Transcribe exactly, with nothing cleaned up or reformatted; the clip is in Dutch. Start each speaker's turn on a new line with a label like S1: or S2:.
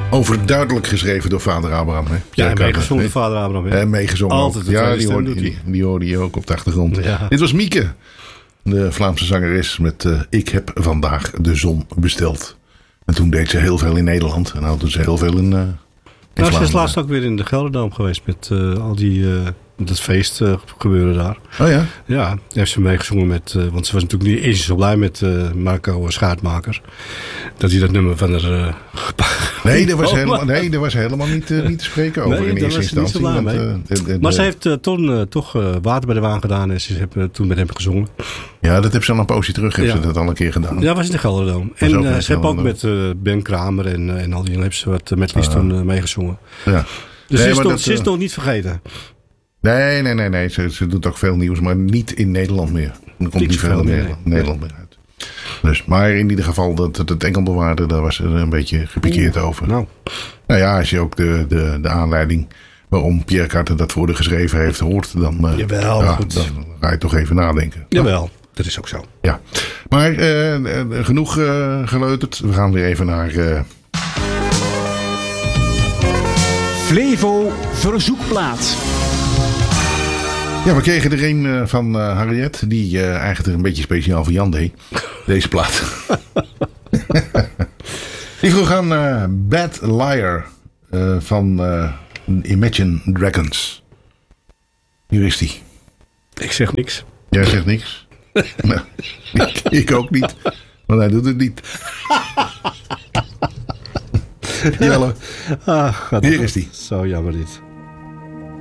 S1: Overduidelijk geschreven door vader Abraham. Hè?
S2: Ja, en meegezongen door vader Abraham. Hè?
S1: En meegezongen.
S2: Altijd de
S1: ja, die
S2: stem
S1: hoorde,
S2: doet
S1: die, die hoorde je ook op de achtergrond.
S2: Ja.
S1: Dit was Mieke, de Vlaamse zangeres met uh, Ik heb vandaag de zon besteld. En toen deed ze heel veel in Nederland. En nou doen ze heel veel in, uh, in
S2: nou, ze is
S1: Vlaanderen.
S2: laatst ook weer in de Gelderdoom geweest met uh, al die... Uh, dat feest uh, gebeuren daar.
S1: Oh ja?
S2: Ja, heeft ze meegezongen met... Uh, want ze was natuurlijk niet eens zo blij met uh, Marco Schaatmaker. Dat hij dat nummer van haar... Uh,
S1: nee, daar was helemaal, nee, daar was helemaal niet, uh, niet te spreken over
S2: nee,
S1: in eerste instantie.
S2: Want,
S1: want,
S2: uh,
S1: de, de,
S2: maar ze heeft uh, toen uh, toch uh, water bij de waan gedaan. En ze hebben uh, toen met hem gezongen.
S1: Ja, dat heb ze al een poosje terug. Heeft
S2: ja.
S1: ze dat al een keer gedaan.
S2: Ja, was in de Gelderdoom. En uh, ze hebben ook met uh, Ben Kramer en, uh, en al die... hebben ze wat uh, met Lies uh, toen uh, meegezongen.
S1: Ja.
S2: Dus
S1: nee,
S2: ze, is nog,
S1: dat,
S2: ze is nog niet vergeten.
S1: Nee, nee, nee. nee. Ze, ze doet ook veel nieuws, maar niet in Nederland meer. Er komt niet veel in Nederland, nee. Nederland meer uit. Dus, maar in ieder geval, dat het, het Engelbewaarde, daar was ze een beetje gepikeerd Oeh, over.
S2: Nou.
S1: nou ja, als je ook de, de, de aanleiding waarom Pierre Carter dat voor de geschreven heeft hoort, dan, uh,
S2: Jawel,
S1: ja,
S2: goed.
S1: dan ga je toch even nadenken.
S2: Jawel, ja. Dat is ook zo.
S1: Ja, maar uh, uh, genoeg uh, geleuterd. We gaan weer even naar... Uh...
S3: Flevo Verzoekplaat.
S1: Ja, we kregen er een uh, van uh, Harriet, die uh, eigenlijk een beetje speciaal voor Jan deed. Deze plaat. Die vroeg aan uh, Bad Liar uh, van uh, Imagine Dragons. Hier is die.
S2: Ik zeg niks.
S1: Jij zegt niks? Nou, ik, ik ook niet. Want hij doet het niet. Jelle.
S2: Ah,
S1: Hier is die.
S2: Zo jammer dit.